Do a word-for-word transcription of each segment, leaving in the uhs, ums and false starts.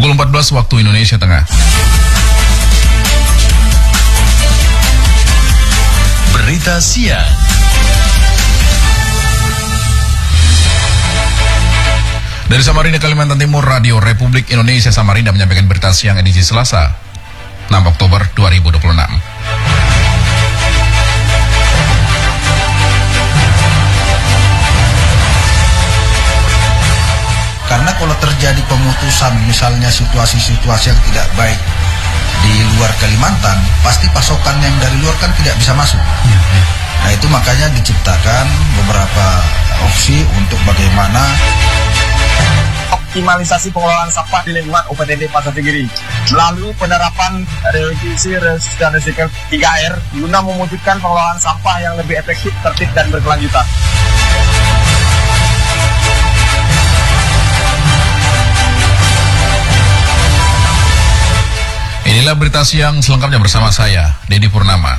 Pukul empat belas waktu Indonesia Tengah. Berita siang. Dari Samarinda, Kalimantan Timur, Radio Republik Indonesia Samarinda menyampaikan berita siang edisi Selasa, enam Oktober dua ribu dua puluh enam. Karena kalau terjadi pemutusan, misalnya situasi-situasi yang tidak baik di luar Kalimantan, pasti pasokan yang dari luar kan tidak bisa masuk. Ya, ya. Nah itu makanya diciptakan beberapa opsi untuk bagaimana optimalisasi pengelolaan sampah di lingkungan O P T D Pasar Sigiri melalui penerapan reduksi, reuse, dan recycle tiga R guna mewujudkan pengelolaan sampah yang lebih efektif, tertib, dan berkelanjutan. Inilah berita siang selengkapnya bersama saya, Dedi Purnama.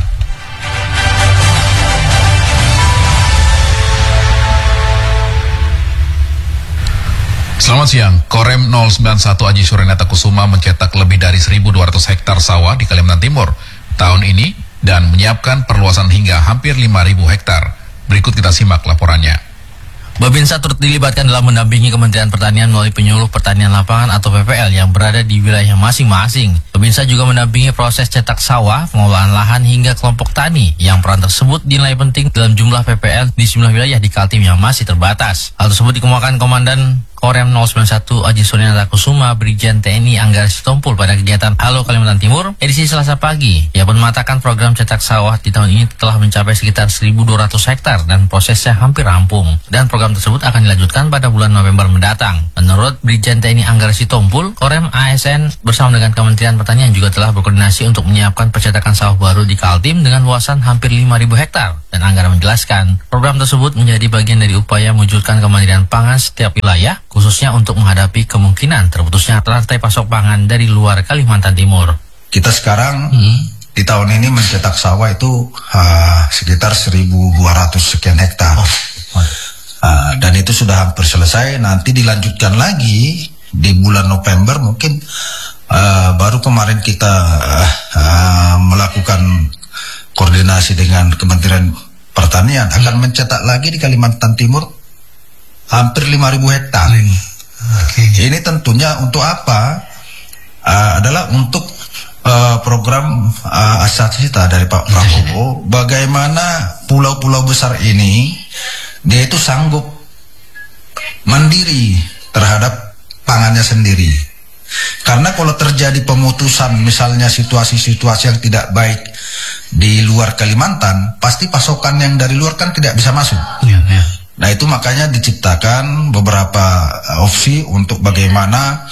Selamat siang. Korem nol sembilan satu Aji Surenata Kusuma mencetak lebih dari seribu dua ratus hektar sawah di Kalimantan Timur tahun ini dan menyiapkan perluasan hingga hampir lima ribu hektar. Berikut kita simak laporannya. Babinsa turut dilibatkan dalam mendampingi Kementerian Pertanian melalui penyuluh pertanian lapangan atau P P L yang berada di wilayah masing-masing. Babinsa juga mendampingi proses cetak sawah, pengelolaan lahan hingga kelompok tani yang peran tersebut dinilai penting dalam jumlah P P L di sejumlah wilayah di Kaltim yang masih terbatas. Hal tersebut dikemukakan Komandan Korem nol sembilan satu Aji Surenata Kusuma Brigjen T N I Anggara Sitompul pada kegiatan Halo Kalimantan Timur edisi Selasa pagi. Ia pun mengatakan program cetak sawah di tahun ini telah mencapai sekitar seribu dua ratus hektar dan prosesnya hampir rampung. Dan program tersebut akan dilanjutkan pada bulan November mendatang. Menurut Brigjen T N I Anggara Sitompul, Korem A S N bersama dengan Kementerian Pertanian juga telah berkoordinasi untuk menyiapkan percetakan sawah baru di Kaltim dengan luasan hampir lima ribu hektar. Dan Anggara menjelaskan, program tersebut menjadi bagian dari upaya mewujudkan kemandirian pangan setiap wilayah, khususnya untuk menghadapi kemungkinan terputusnya rantai pasok pangan dari luar Kalimantan Timur. Kita sekarang hmm. di tahun ini mencetak sawah itu uh, sekitar seribu dua ratus sekian hektar. Oh. Oh. Uh, dan itu sudah hampir selesai. Nanti dilanjutkan lagi di bulan November mungkin. Uh, baru kemarin kita uh, uh, melakukan koordinasi dengan Kementerian Pertanian hmm. akan mencetak lagi di Kalimantan Timur hampir lima ribu hektar. Okay. Ini tentunya untuk apa? Uh, adalah untuk uh, program uh, Asasita dari Pak Prabowo. Bagaimana pulau-pulau besar ini dia itu sanggup mandiri terhadap pangannya sendiri. Karena kalau terjadi pemutusan, misalnya situasi-situasi yang tidak baik di luar Kalimantan, pasti pasokan yang dari luar kan tidak bisa masuk. Ya, ya. Nah itu makanya diciptakan beberapa opsi untuk bagaimana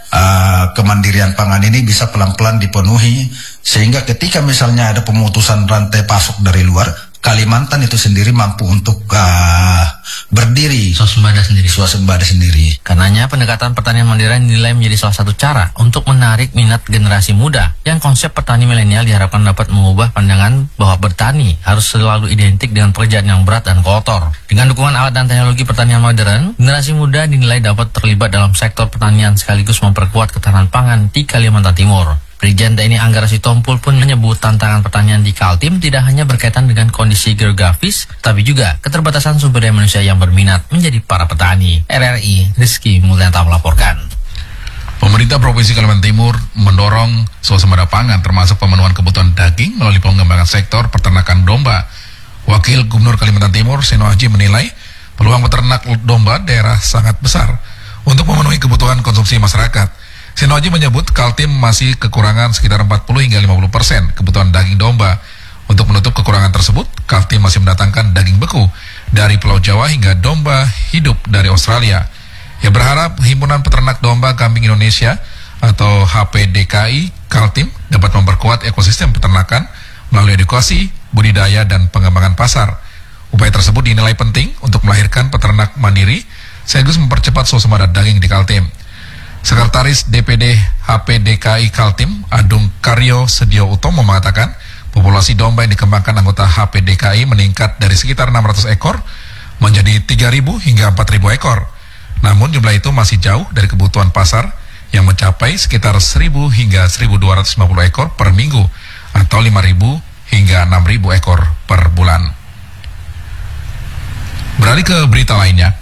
uh, kemandirian pangan ini bisa pelan-pelan dipenuhi, sehingga ketika misalnya ada pemutusan rantai pasok dari luar, Kalimantan itu sendiri mampu untuk uh, berdiri, swasembada sendiri. Swasembada sendiri. Karenanya pendekatan pertanian mandiri dinilai menjadi salah satu cara untuk menarik minat generasi muda. Yang konsep petani milenial diharapkan dapat mengubah pandangan bahwa bertani harus selalu identik dengan pekerjaan yang berat dan kotor. Dengan dukungan alat dan teknologi pertanian modern, generasi muda dinilai dapat terlibat dalam sektor pertanian sekaligus memperkuat ketahanan pangan di Kalimantan Timur. Brigjen T N I Anggara Sitompul pun menyebut tantangan pertanian di Kaltim tidak hanya berkaitan dengan kondisi geografis, tapi juga keterbatasan sumber daya manusia yang berminat menjadi para petani. R R I, Rizky Mulyanto melaporkan. Pemerintah Provinsi Kalimantan Timur mendorong swasembada pangan termasuk pemenuhan kebutuhan daging melalui pengembangan sektor peternakan domba. Wakil Gubernur Kalimantan Timur, Seno Haji, menilai peluang peternak domba daerah sangat besar untuk memenuhi kebutuhan konsumsi masyarakat. Seno Haji menyebut Kaltim masih kekurangan sekitar empat puluh hingga lima puluh persen kebutuhan daging domba. Untuk menutup kekurangan tersebut, Kaltim masih mendatangkan daging beku dari Pulau Jawa hingga domba hidup dari Australia. Ia berharap Himpunan Peternak Domba Kambing Indonesia atau H P D K I Kaltim dapat memperkuat ekosistem peternakan melalui edukasi, budidaya, dan pengembangan pasar. Upaya tersebut dinilai penting untuk melahirkan peternak mandiri sekaligus mempercepat swasembada daging di Kaltim. Sekretaris D P D H P D K I Kaltim, Adung Karyo Sedio Utomo mengatakan, populasi domba yang dikembangkan anggota H P D K I meningkat dari sekitar enam ratus ekor menjadi tiga ribu hingga empat ribu ekor. Namun jumlah itu masih jauh dari kebutuhan pasar yang mencapai sekitar seribu hingga seribu dua ratus lima puluh ekor per minggu atau lima ribu hingga enam ribu ekor per bulan. Beralih ke berita lainnya,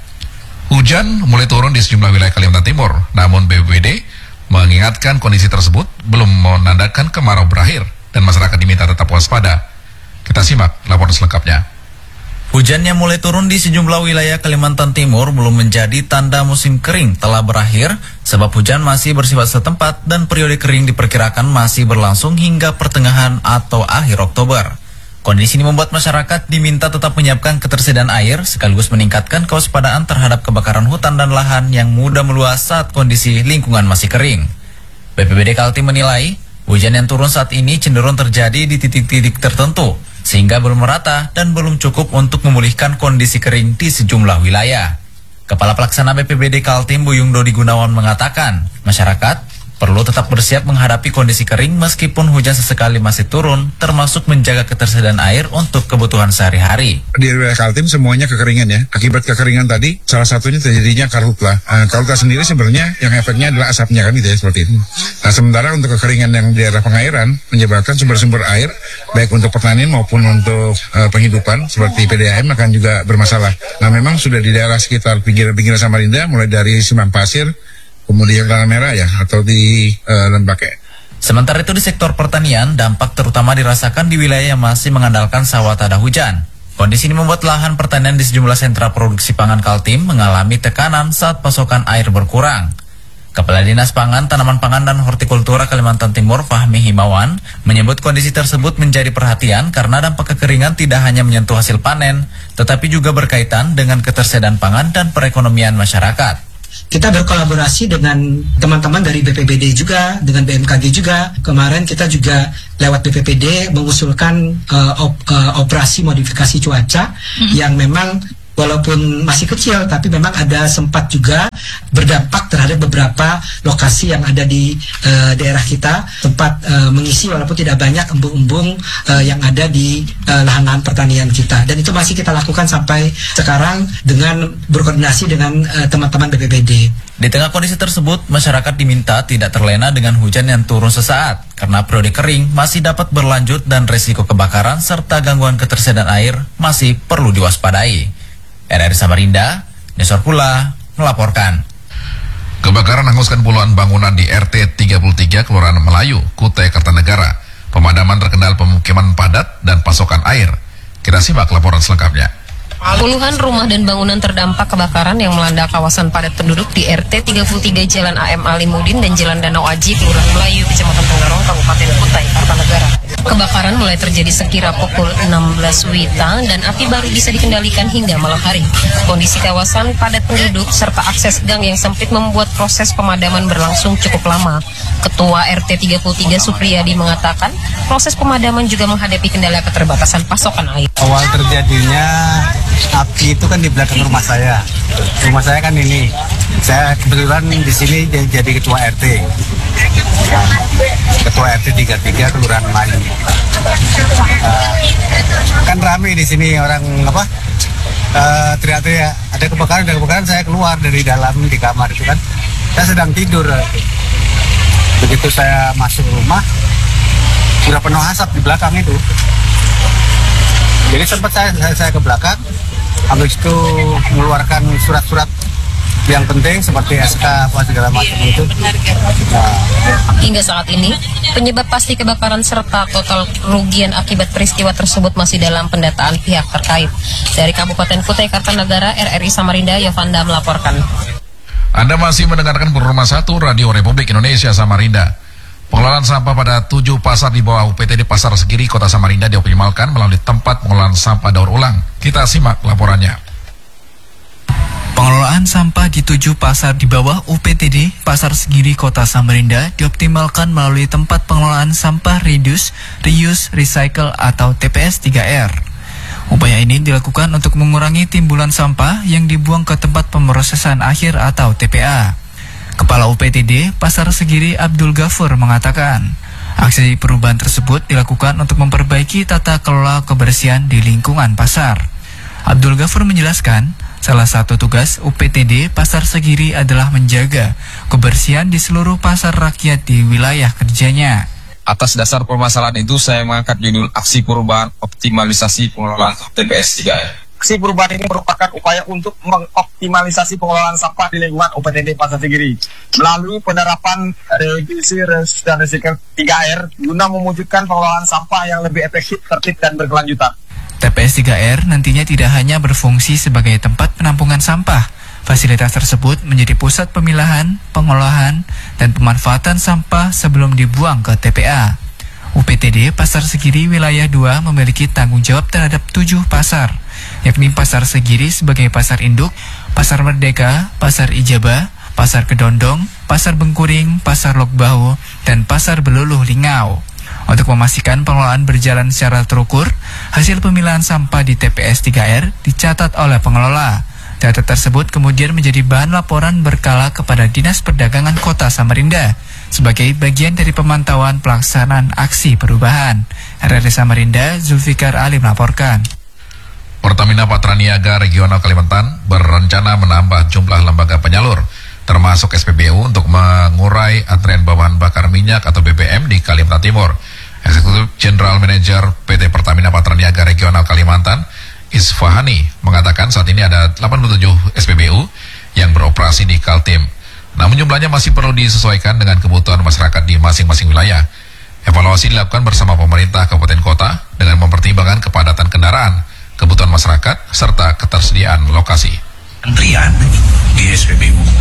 hujan mulai turun di sejumlah wilayah Kalimantan Timur, namun B P B D mengingatkan kondisi tersebut belum menandakan kemarau berakhir dan masyarakat diminta tetap waspada. Kita simak laporan selengkapnya. Hujan yang mulai turun di sejumlah wilayah Kalimantan Timur belum menjadi tanda musim kering telah berakhir, sebab hujan masih bersifat setempat dan periode kering diperkirakan masih berlangsung hingga pertengahan atau akhir Oktober. Kondisi ini membuat masyarakat diminta tetap menyiapkan ketersediaan air sekaligus meningkatkan kewaspadaan terhadap kebakaran hutan dan lahan yang mudah meluas saat kondisi lingkungan masih kering. B P B D Kaltim menilai, hujan yang turun saat ini cenderung terjadi di titik-titik tertentu, sehingga belum merata dan belum cukup untuk memulihkan kondisi kering di sejumlah wilayah. Kepala Pelaksana B P B D Kaltim Buyung Dodi Gunawan mengatakan, masyarakat perlu tetap bersiap menghadapi kondisi kering meskipun hujan sesekali masih turun, termasuk menjaga ketersediaan air untuk kebutuhan sehari-hari. Di wilayah Kaltim semuanya kekeringan ya. Akibat kekeringan tadi, salah satunya terjadinya karhutlah. Uh, karhutlah sendiri sebenarnya yang efeknya adalah asapnya kan gitu ya, seperti itu. Nah sementara untuk kekeringan yang di daerah pengairan menyebabkan sumber-sumber air, baik untuk pertanian maupun untuk uh, penghidupan seperti P D A M akan juga bermasalah. Nah memang sudah di daerah sekitar pinggir-pinggir Samarinda, mulai dari Simpang Pasir, kemudian Tanah Merah ya, atau di uh, Lembake. Sementara itu di sektor pertanian, dampak terutama dirasakan di wilayah yang masih mengandalkan sawah tak ada hujan. Kondisi ini membuat lahan pertanian di sejumlah sentra produksi pangan Kaltim mengalami tekanan saat pasokan air berkurang. Kepala Dinas Pangan, Tanaman Pangan dan Hortikultura Kalimantan Timur Fahmi Himawan menyebut kondisi tersebut menjadi perhatian karena dampak kekeringan tidak hanya menyentuh hasil panen, tetapi juga berkaitan dengan ketersediaan pangan dan perekonomian masyarakat. Kita berkolaborasi dengan teman-teman dari B P B D juga, dengan B M K G juga. Kemarin kita juga lewat B P B D mengusulkan uh, op, uh, operasi modifikasi cuaca hmm. yang memang walaupun masih kecil, tapi memang ada sempat juga berdampak terhadap beberapa lokasi yang ada di uh, daerah kita, tempat uh, mengisi walaupun tidak banyak embung-embung uh, yang ada di uh, lahan-lahan pertanian kita. Dan itu masih kita lakukan sampai sekarang dengan berkoordinasi dengan uh, teman-teman B P B D. Di tengah kondisi tersebut, masyarakat diminta tidak terlena dengan hujan yang turun sesaat, karena periode kering masih dapat berlanjut dan resiko kebakaran serta gangguan ketersediaan air masih perlu diwaspadai. R R I Samarinda, Nesor Pula, melaporkan. Kebakaran menghanguskan puluhan bangunan di R T tiga puluh tiga Kelurahan Melayu, Kutai Kartanegara. Pemadaman terkendala pemukiman padat dan pasokan air. Kita simak laporan selengkapnya. Puluhan rumah dan bangunan terdampak kebakaran yang melanda kawasan padat penduduk di R T tiga puluh tiga Jalan A M Alimudin dan Jalan Danau Aji, Kelurahan Melayu, Kecamatan Tenggarong, Kabupaten Kutai Kartanegara. Kebakaran mulai terjadi sekira pukul enam belas wita dan api baru bisa dikendalikan hingga malam hari. Kondisi kawasan padat penduduk serta akses gang yang sempit membuat proses pemadaman berlangsung cukup lama. Ketua R T tiga puluh tiga Supriyadi mengatakan proses pemadaman juga menghadapi kendala keterbatasan pasokan air. Awal terjadinya api itu kan di belakang rumah saya. Rumah saya kan ini. Saya kebetulan di sini jadi ketua R T. Ya, ketua R T tiga puluh tiga Kelurahan Melayu. Uh, kan rame di sini orang apa? Uh, teriak-teriak ada kebakaran, ada kebakaran. Saya keluar dari dalam di kamar itu kan. Saya sedang tidur. Begitu saya masuk rumah, sudah penuh asap di belakang itu. Jadi sempat saya, saya, saya ke belakang, habis itu mengeluarkan surat-surat yang penting seperti S K apa segala macam itu. Nah. Hingga saat ini, penyebab pasti kebakaran serta total kerugian akibat peristiwa tersebut masih dalam pendataan pihak terkait. Dari Kabupaten Kutai Kartanegara, R R I Samarinda, Yovanda melaporkan. Anda masih mendengarkan Purma satu Radio Republik Indonesia Samarinda. Pengelolaan sampah pada tujuh pasar di bawah U P T D Pasar Segiri, Kota Samarinda dioptimalkan melalui tempat pengelolaan sampah daur ulang. Kita simak laporannya. Pengelolaan sampah di tujuh pasar di bawah U P T D Pasar Segiri, Kota Samarinda dioptimalkan melalui tempat pengelolaan sampah Reduce, Reuse, Recycle atau T P S tiga R. Upaya ini dilakukan untuk mengurangi timbulan sampah yang dibuang ke tempat pemrosesan akhir atau T P A. Kepala U P T D Pasar Segiri Abdul Ghafur mengatakan, aksi perubahan tersebut dilakukan untuk memperbaiki tata kelola kebersihan di lingkungan pasar. Abdul Ghafur menjelaskan, Salah satu tugas U P T D Pasar Segiri adalah menjaga kebersihan di seluruh pasar rakyat di wilayah kerjanya. Atas dasar permasalahan itu, saya mengangkat judul Aksi Perubahan Optimalisasi Pengelolaan T P S tiga R. Aksi perubahan ini merupakan upaya untuk mengoptimalisasi pengelolaan sampah di lingkungan U P T D Pasar Segiri melalui penerapan reduksi, reuse, dan recycle tiga R guna mewujudkan pengelolaan sampah yang lebih efektif, tertib, dan berkelanjutan. T P S tiga R nantinya tidak hanya berfungsi sebagai tempat penampungan sampah. Fasilitas tersebut menjadi pusat pemilahan, pengolahan, dan pemanfaatan sampah sebelum dibuang ke T P A. U P T D Pasar Segiri Wilayah dua memiliki tanggung jawab terhadap tujuh pasar, yakni Pasar Segiri sebagai pasar induk, Pasar Merdeka, Pasar Ijabah, Pasar Kedondong, Pasar Bengkuring, Pasar Lokbau, dan Pasar Beluluh Lingau. Untuk memastikan pengelolaan berjalan secara terukur, hasil pemilahan sampah di T P S tiga R dicatat oleh pengelola. Data tersebut kemudian menjadi bahan laporan berkala kepada Dinas Perdagangan Kota Samarinda sebagai bagian dari pemantauan pelaksanaan aksi perubahan. R R Samarinda, Zulfikar Ali melaporkan. Pertamina Patraniaga Regional Kalimantan berencana menambah jumlah lembaga penyalur, termasuk S P B U, untuk mengurai antrean bahan bakar minyak atau B B M di Kalimantan Timur. Eksekutif General Manager P T Pertamina Patraniaga Regional Kalimantan, Isfahani, mengatakan saat ini ada delapan puluh tujuh S P B U yang beroperasi di Kaltim. Namun jumlahnya masih perlu disesuaikan dengan kebutuhan masyarakat di masing-masing wilayah. Evaluasi dilakukan bersama pemerintah kabupaten kota dengan mempertimbangkan kepadatan kendaraan, kebutuhan masyarakat, serta ketersediaan lokasi. Antrian di S P B U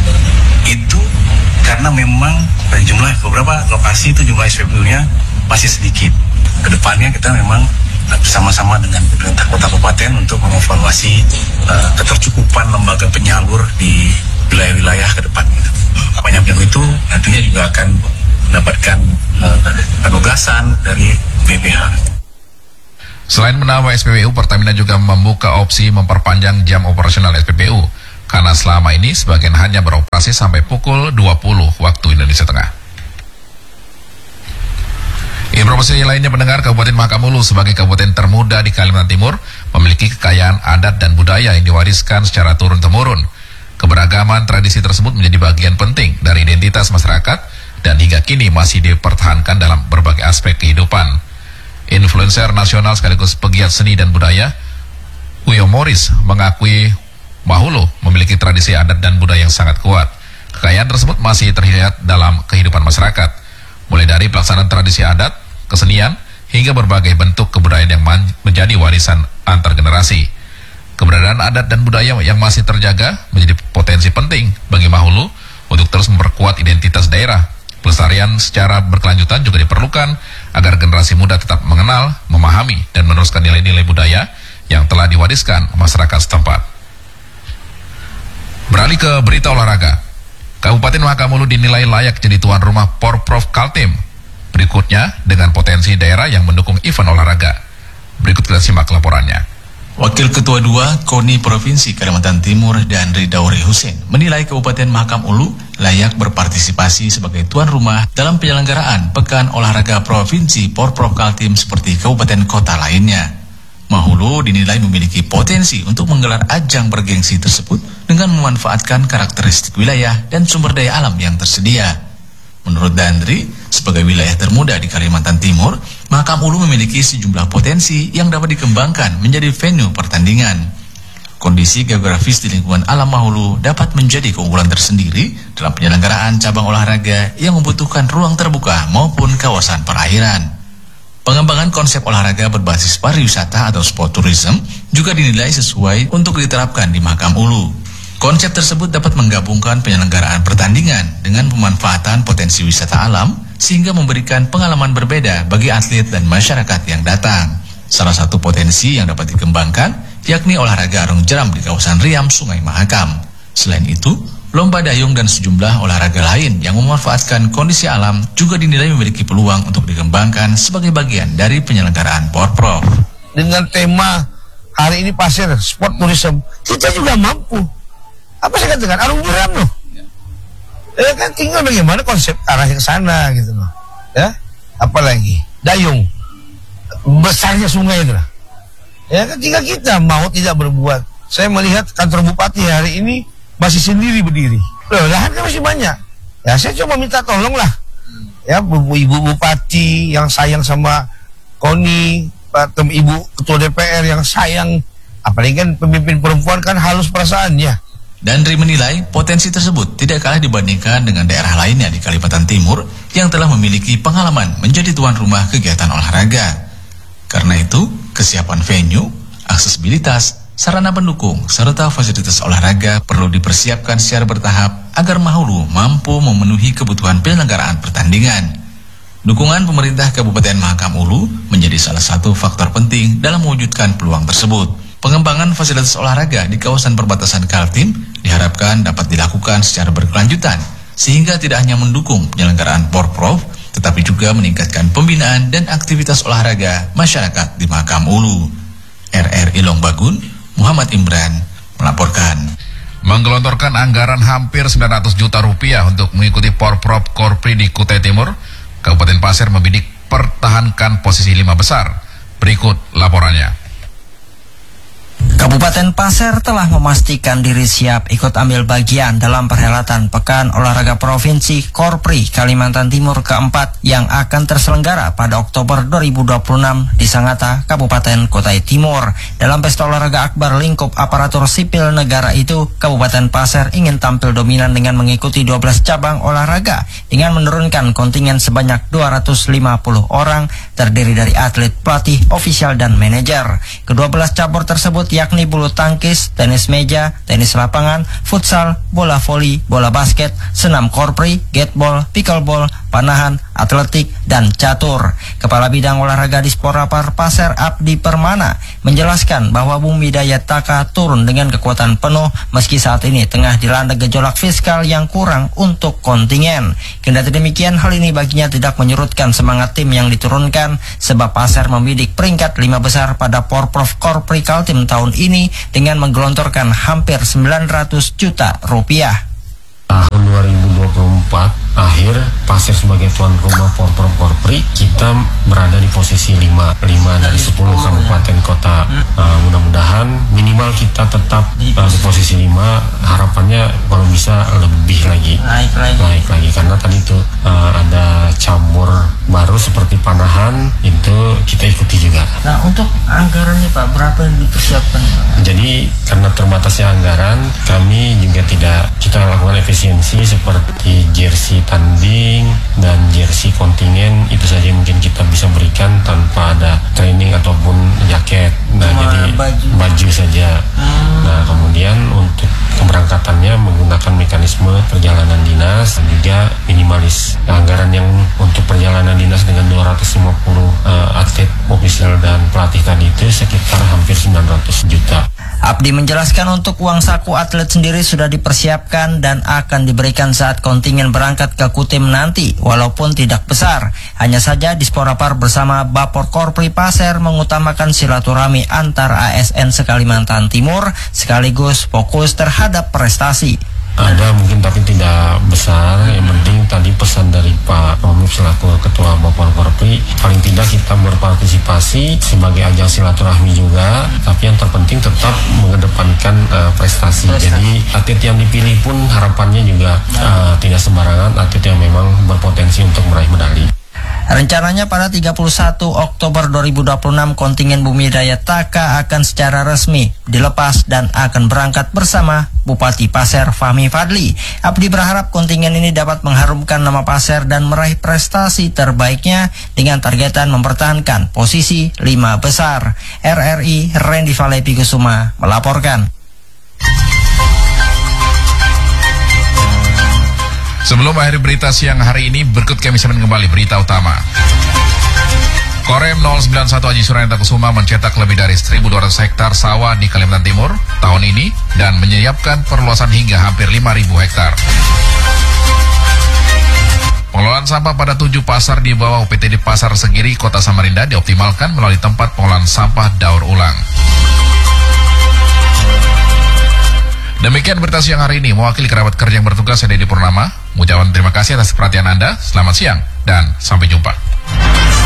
itu karena memang dari jumlah beberapa lokasi itu jumlah S P B U-nya masih sedikit. Kedepannya kita memang bersama-sama dengan pemerintah kota kabupaten untuk mengevaluasi uh, ketercukupan lembaga penyalur di wilayah-wilayah ke depan. Penyalur itu nantinya juga akan mendapatkan uh, penugasan dari B P H. Selain menambah S P B U, Pertamina juga membuka opsi memperpanjang jam operasional S P B U karena selama ini sebagian hanya beroperasi sampai pukul dua puluh waktu Indonesia Tengah. Informasi lainnya, pendengar, Kabupaten Mahakam Ulu sebagai kabupaten termuda di Kalimantan Timur memiliki kekayaan adat dan budaya yang diwariskan secara turun-temurun. Keberagaman tradisi tersebut menjadi bagian penting dari identitas masyarakat dan hingga kini masih dipertahankan dalam berbagai aspek kehidupan. Influencer nasional sekaligus pegiat seni dan budaya, Uyo Morris, mengakui Mahulu memiliki tradisi adat dan budaya yang sangat kuat. Kekayaan tersebut masih terlihat dalam kehidupan masyarakat, mulai dari pelaksanaan tradisi adat, kesenian, hingga berbagai bentuk kebudayaan yang menjadi warisan antar generasi. Keberadaan adat dan budaya yang masih terjaga menjadi potensi penting bagi Mahulu untuk terus memperkuat identitas daerah. Pelestarian secara berkelanjutan juga diperlukan agar generasi muda tetap mengenal, memahami, dan meneruskan nilai-nilai budaya yang telah diwariskan masyarakat setempat. Beralih ke berita olahraga. Kabupaten Mahakam Ulu dinilai layak jadi tuan rumah Porprov Kaltim berikutnya dengan potensi daerah yang mendukung event olahraga. Berikut kita simak laporannya. Wakil Ketua dua KONI Provinsi Kalimantan Timur dan Ridauri Hussein menilai Kabupaten Mahakam Ulu layak berpartisipasi sebagai tuan rumah dalam penyelenggaraan Pekan Olahraga Provinsi Porprov Kaltim seperti kabupaten kota lainnya. Mahulu dinilai memiliki potensi untuk menggelar ajang bergengsi tersebut dengan memanfaatkan karakteristik wilayah dan sumber daya alam yang tersedia. Menurut Dandri, sebagai wilayah termuda di Kalimantan Timur, Mahakam Ulu memiliki sejumlah potensi yang dapat dikembangkan menjadi venue pertandingan. Kondisi geografis di lingkungan alam Mahulu dapat menjadi keunggulan tersendiri dalam penyelenggaraan cabang olahraga yang membutuhkan ruang terbuka maupun kawasan perairan. Pengembangan konsep olahraga berbasis pariwisata atau sport tourism juga dinilai sesuai untuk diterapkan di Mahakam Ulu. Konsep tersebut dapat menggabungkan penyelenggaraan pertandingan dengan pemanfaatan potensi wisata alam sehingga memberikan pengalaman berbeda bagi atlet dan masyarakat yang datang. Salah satu potensi yang dapat dikembangkan yakni olahraga arung jeram di kawasan Riam, Sungai Mahakam. Selain itu, lomba dayung dan sejumlah olahraga lain yang memanfaatkan kondisi alam juga dinilai memiliki peluang untuk dikembangkan sebagai bagian dari penyelenggaraan Porprov. Dengan tema hari ini pasir, sport tourism, kita juga mampu. Apa saya katakan, arung jeram loh. Ya kan tinggal bagaimana konsep arah ke sana gitu loh. Ya, apalagi dayung, besarnya sungai itu lah. Ya kan tinggal kita mau tidak berbuat saya melihat kantor bupati hari ini masih sendiri berdiri. Loh, lahan kan masih banyak. Ya saya cuma minta tolong lah. Ya, ibu bupati yang sayang sama Koni, ibu ketua D P R yang sayang, apalagi kan pemimpin perempuan kan halus perasaannya. Dandri menilai potensi tersebut tidak kalah dibandingkan dengan daerah lainnya di Kalimantan Timur yang telah memiliki pengalaman menjadi tuan rumah kegiatan olahraga. Karena itu, kesiapan venue, aksesibilitas, sarana pendukung, serta fasilitas olahraga perlu dipersiapkan secara bertahap agar Mahulu mampu memenuhi kebutuhan penyelenggaraan pertandingan. Dukungan pemerintah Kabupaten Mahakam Ulu menjadi salah satu faktor penting dalam mewujudkan peluang tersebut. Pengembangan fasilitas olahraga di kawasan perbatasan Kaltim diharapkan dapat dilakukan secara berkelanjutan, sehingga tidak hanya mendukung penyelenggaraan Porprov, tetapi juga meningkatkan pembinaan dan aktivitas olahraga masyarakat di Mahakam Ulu. R R I Longbagun, Muhammad Imran melaporkan. Menggelontorkan anggaran hampir sembilan ratus juta rupiah untuk mengikuti Porprov Korpri di Kutai Timur, Kabupaten Pasir membidik pertahankan posisi lima besar. Berikut laporannya. Kabupaten Pasir telah memastikan diri siap ikut ambil bagian dalam perhelatan Pekan Olahraga Provinsi Korpri Kalimantan Timur keempat yang akan terselenggara pada Oktober dua ribu dua puluh enam di Sangatta, Kabupaten Kutai Timur. Dalam pesta olahraga akbar lingkup aparatur sipil negara itu, Kabupaten Pasir ingin tampil dominan dengan mengikuti dua belas cabang olahraga dengan menurunkan kontingen sebanyak dua ratus lima puluh orang terdiri dari atlet, pelatih, ofisial, dan manajer. Kedua belas cabur tersebut yakni bulu tangkis, tenis meja, tenis lapangan, futsal, bola voli, bola basket, senam korpri, gateball, pickleball, panahan, atletik, dan catur. Kepala Bidang Olahraga Disporapar Pasir Abdi Permana menjelaskan bahwa Bumi Daya Taka turun dengan kekuatan penuh meski saat ini tengah dilanda gejolak fiskal yang kurang untuk kontingen. Kendati demikian, hal ini baginya tidak menyurutkan semangat tim yang diturunkan sebab Pasir membidik peringkat lima besar pada Porprov Korpri Kaltim tahun ini dengan menggelontorkan hampir sembilan ratus juta rupiah. Tahun dua ribu dua puluh empat akhir Pasir sebagai tuan rumah Porprov Korpri kita berada di posisi lima dari sepuluh kabupaten kota. Uh, mudah-mudahan minimal kita tetap uh, di posisi lima. Harapannya kalau bisa lebih lagi naik lagi, naik lagi. Karena tadi itu uh, ada cabur baru seperti panahan, itu kita ikuti juga. Nah, untuk anggarannya Pak, berapa yang dipersiapkan? Jadi karena terbatasnya anggaran, kami juga tidak kita lakukan efisiensi seperti jersey tanding dan jersey kontingen, itu saja mungkin kita bisa berikan tanpa ada training ataupun jaket. Nah, cuma jadi baju, baju saja. Hmm. Nah, kemudian untuk keberangkatannya menggunakan mekanisme perjalanan dinas dan juga minimalis anggaran yang untuk perjalanan dinas dengan dua ratus lima puluh uh, atlet, ofisial, dan pelatih tadi itu sekitar hampir sembilan ratus juta. Abdi menjelaskan untuk uang saku atlet sendiri sudah dipersiapkan dan akan diberikan saat kontingen berangkat ke Kutim nanti, walaupun tidak besar. Hanya saja Disporapar bersama Bapor Korpri Pasir mengutamakan silaturahmi antar A S N se-Kalimantan Timur sekaligus fokus terhadap prestasi. Ada mungkin tapi tidak besar. Yang penting tadi pesan dari Pak Romif selaku Ketua Bapor Korpri, paling tidak kita berpartisipasi sebagai ajang silaturahmi juga, tapi yang terpenting tetap mengedepankan uh, prestasi. prestasi. Jadi atlet yang dipilih pun harapannya juga uh, tidak sembarangan, atlet yang memang berpotensi untuk meraih medali. Rencananya pada tiga puluh satu Oktober dua ribu dua puluh enam kontingen Bumi Daya Taka akan secara resmi dilepas dan akan berangkat bersama Bupati Pasir Fahmi Fadli. Abdi berharap kontingen ini dapat mengharumkan nama Pasir dan meraih prestasi terbaiknya dengan targetan mempertahankan posisi lima besar. R R I Randy Valepi Kusuma melaporkan. Sebelum akhir berita siang hari ini, berikut kami sampaikan kembali berita utama. Korem nol sembilan satu Haji Suraneta Kusuma mencetak lebih dari seribu dua ratus hektar sawah di Kalimantan Timur tahun ini dan menyiapkan perluasan hingga hampir lima ribu hektar. Pengelolaan sampah pada tujuh pasar di bawah U P T D Pasar Segiri, Kota Samarinda dioptimalkan melalui tempat pengolahan sampah daur ulang. Demikian berita siang hari ini. Mewakili kerabat kerja yang bertugas, saya Dedi Purnama, mengucapkan terima kasih atas perhatian Anda. Selamat siang dan sampai jumpa.